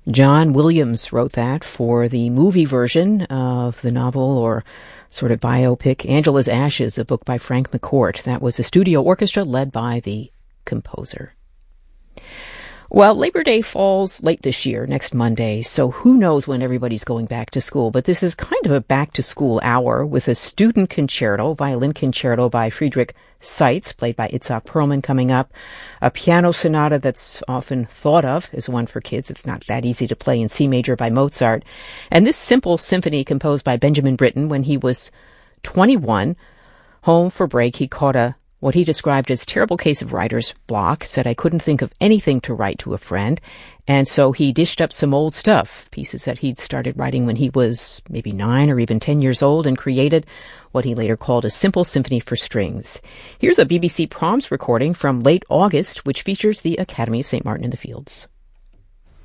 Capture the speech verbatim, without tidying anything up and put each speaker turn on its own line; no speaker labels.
John Williams wrote that for the movie version of the novel, or sort of biopic, Angela's Ashes, a book by Frank McCourt. That was a studio orchestra led by the composer. Well, Labor Day falls late this year, next Monday, so who knows when everybody's going back to school. But this is kind of a back-to-school hour with a student concerto, violin concerto by Friedrich Seitz, played by Itzhak Perlman, coming up. A piano sonata that's often thought of as one for kids. It's not that easy to play in C major by Mozart. And this simple symphony composed by Benjamin Britten when he was twenty-one. Home for break, he caught a what he described as terrible case of writer's block, said, I couldn't think of anything to write to a friend. And so he dished up some old stuff, pieces that he'd started writing when he was maybe nine or even ten years old, and created what he later called a simple symphony for strings. Here's a B B C Proms recording from late August, which features the Academy of Saint Martin in the Fields.